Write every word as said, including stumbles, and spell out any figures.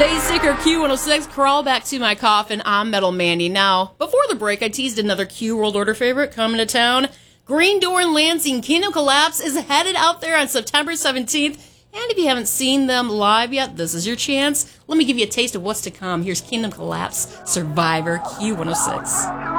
Dayseeker Q one oh six, crawl back to my coffin. I'm Metal Mandy. Now, before the break, I teased another Q World Order favorite coming to town. Green Door and Lansing, Kingdom Collapse is headed out there on September seventeenth. And if you haven't seen them live yet, this is your chance. Let me give you a taste of what's to come. Here's Kingdom Collapse, Survivor, Q one oh six.